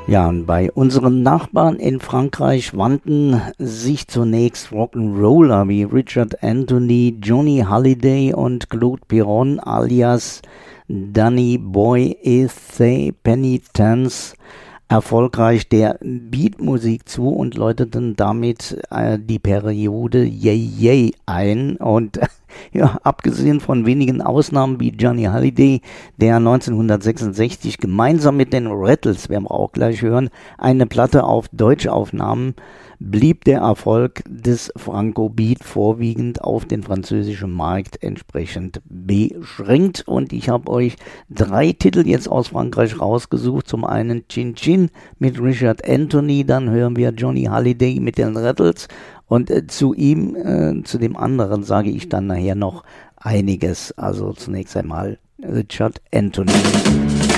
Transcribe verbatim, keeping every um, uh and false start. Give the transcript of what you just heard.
Ja, und bei unseren Nachbarn in Frankreich wandten sich zunächst Rock'n'Roller wie Richard Anthony, Johnny Hallyday und Claude Piron alias Danny Boy Ethe Penitence erfolgreich der Beatmusik zu und läuteten damit äh, die Periode Yay Yay ein. Und ja, abgesehen von wenigen Ausnahmen wie Johnny Hallyday, der neunzehnhundertsechsundsechzig gemeinsam mit den Rattles, werden wir auch gleich hören, eine Platte auf Deutsch aufnahmen, blieb der Erfolg des Franco-Beat vorwiegend auf den französischen Markt entsprechend beschränkt. Und ich habe euch drei Titel jetzt aus Frankreich rausgesucht. Zum einen Chin Chin mit Richard Anthony, dann hören wir Johnny Hallyday mit den Rattles. Und äh, zu ihm, äh, zu dem anderen sage ich dann nachher noch einiges. Also zunächst einmal Richard Anthony.